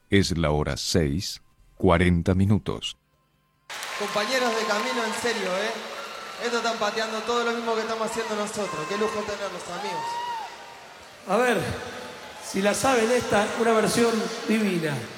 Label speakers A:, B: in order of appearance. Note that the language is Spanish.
A: Es la hora 6:40.
B: Compañeros de camino, en serio, Esto están pateando todo lo mismo que estamos haciendo nosotros. Qué lujo tenerlos, amigos.
C: A ver, si la saben esta, una versión divina.